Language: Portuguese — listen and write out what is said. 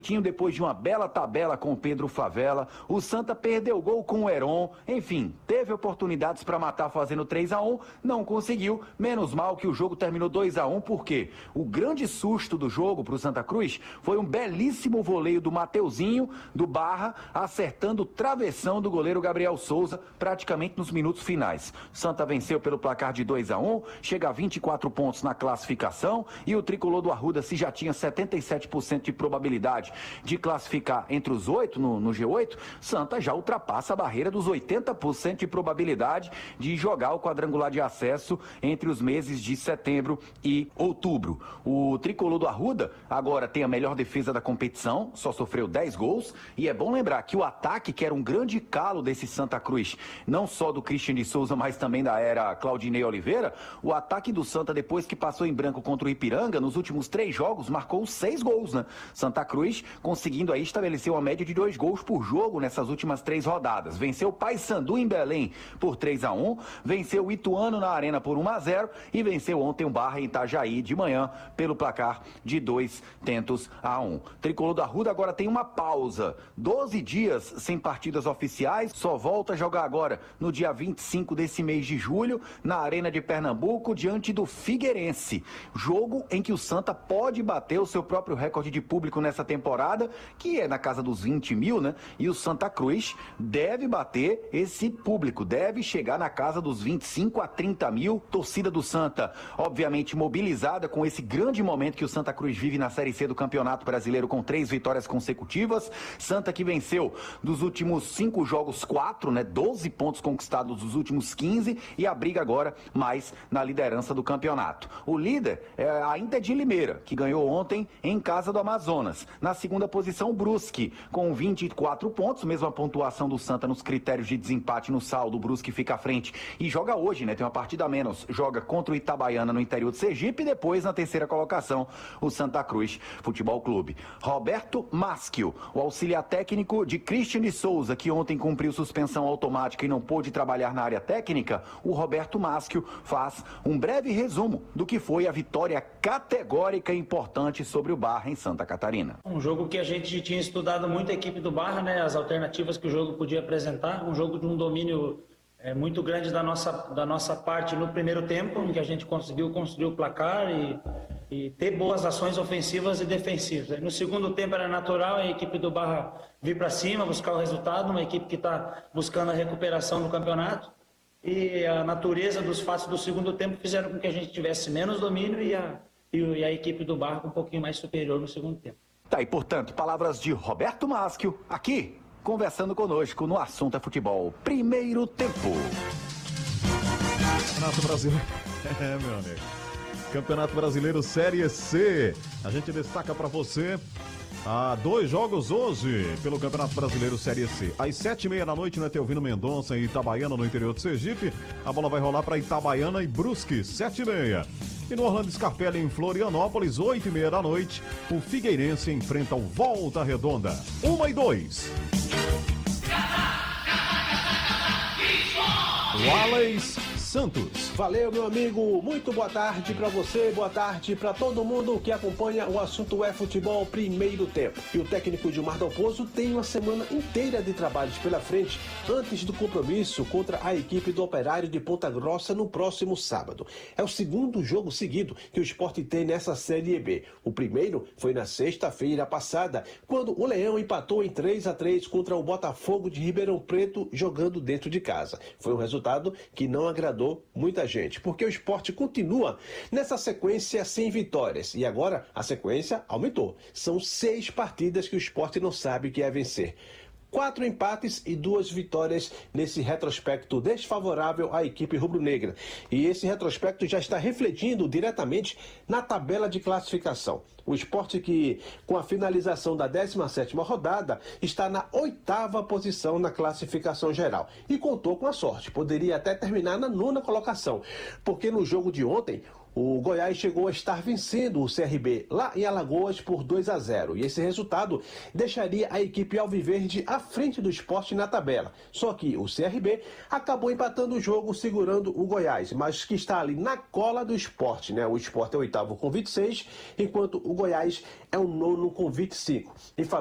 Depois de uma bela tabela com o Pedro Favela, o Santa perdeu o gol com o Heron, enfim, teve oportunidades para matar fazendo 3-1, não conseguiu, menos mal que o jogo terminou 2-1, porque o grande susto do jogo para o Santa Cruz foi um belíssimo voleio do Mateuzinho, do Barra, acertando o travessão do goleiro Gabriel Souza, praticamente nos minutos finais. Santa venceu pelo placar de 2-1, chega a 24 pontos na classificação, e o tricolor do Arruda, se já tinha 77% de probabilidade de classificar entre os 8 no G8, Santa já ultrapassa a barreira dos 80% de probabilidade de jogar o quadrangular de acesso entre os meses de setembro e outubro. O tricolor do Arruda agora tem a melhor defesa da competição, só sofreu 10 gols, e é bom lembrar que o ataque, que era um grande calo desse Santa Cruz, não só do Christian de Souza, mas também da era Claudinei Oliveira, o ataque do Santa, depois que passou em branco contra o Ipiranga, nos últimos 3 jogos, marcou 6 gols, né? Santa Cruz conseguindo aí estabelecer uma média de 2 gols por jogo nessas últimas 3 rodadas. Venceu o Paysandu em Belém por 3-1, venceu o Ituano na Arena por 1-0 e venceu ontem o Barra em Itajaí de manhã pelo placar de 2-1. Tricolor da Arruda agora tem uma pausa, 12 dias sem partidas oficiais, só volta a jogar agora no dia 25 desse mês de julho na Arena de Pernambuco diante do Figueirense, jogo em que o Santa pode bater o seu próprio recorde de público nessa temporada, que é na casa dos 20 mil, né? E o Santa Cruz deve bater esse público, deve chegar na casa dos 25 a 30 mil. Torcida do Santa, obviamente mobilizada com esse grande momento que o Santa Cruz vive na Série C do Campeonato Brasileiro, com 3 vitórias consecutivas. Santa que venceu dos últimos 5 jogos 4, né? 12 pontos conquistados dos últimos 15 e abriga agora mais na liderança do campeonato. O líder ainda é de Limeira, que ganhou ontem em casa do Amazonas. Na segunda posição, Brusque, com 24 pontos, mesma pontuação do Santa nos critérios de desempate no saldo. O Brusque fica à frente e joga hoje, né? Tem uma partida a menos. Joga contra o Itabaiana no interior de Sergipe e depois, na terceira colocação, o Santa Cruz Futebol Clube. Roberto Maschio, o auxiliar técnico de Christian de Souza, que ontem cumpriu suspensão automática e não pôde trabalhar na área técnica, o Roberto Maschio faz um breve resumo do que foi a vitória categórica e importante sobre o Barra em Santa Catarina. Um jogo que a gente tinha estudado muito a equipe do Barra, né, as alternativas que o jogo podia apresentar, um jogo de um domínio muito grande da nossa parte no primeiro tempo, em que a gente conseguiu construir o placar e ter boas ações ofensivas e defensivas. No segundo tempo era natural a equipe do Barra vir para cima, buscar o resultado, uma equipe que está buscando a recuperação do campeonato, e a natureza dos fatos do segundo tempo fizeram com que a gente tivesse menos domínio e a equipe do Barra um pouquinho mais superior no segundo tempo. Tá, e portanto, palavras de Roberto Maschio, aqui, conversando conosco no Assunto é Futebol. Primeiro tempo. Campeonato Brasileiro. Meu amigo. Campeonato Brasileiro Série C. A gente destaca para você 2 jogos hoje pelo Campeonato Brasileiro Série C. Às 7h30 da noite no Etelvino Mendonça e Itabaiana, no interior de Sergipe. A bola vai rolar para Itabaiana e Brusque, 7h30. E no Orlando Scarpelli, em Florianópolis, 8h30 da noite, o Figueirense enfrenta o Volta Redonda. 1-2. Wallace Santos. Valeu, meu amigo. Muito boa tarde para você, boa tarde para todo mundo que acompanha o Assunto é Futebol Primeiro Tempo. E o técnico Gilmar Dalpozo tem uma semana inteira de trabalhos pela frente antes do compromisso contra a equipe do Operário de Ponta Grossa no próximo sábado. É o segundo jogo seguido que o Sport tem nessa Série B. O primeiro foi na sexta-feira passada, quando o Leão empatou em 3-3 contra o Botafogo de Ribeirão Preto, jogando dentro de casa. Foi um resultado que não agradou muita gente, porque o Sport continua nessa sequência sem vitórias e agora a sequência aumentou. São 6 partidas que o Sport não sabe o que é vencer. 4 empates e 2 vitórias nesse retrospecto desfavorável à equipe rubro-negra. E esse retrospecto já está refletindo diretamente na tabela de classificação. O Sport, que com a finalização da 17ª rodada está na 8ª posição na classificação geral. E contou com a sorte, poderia até terminar na 9ª colocação, porque no jogo de ontem O Goiás chegou a estar vencendo o CRB lá em Alagoas por 2-0 e esse resultado deixaria a equipe alviverde à frente do Sport na tabela. Só que o CRB acabou empatando o jogo segurando o Goiás, mas que está ali na cola do Sport, né? O Sport é o 8º com 26, enquanto o Goiás é o 9º com 25.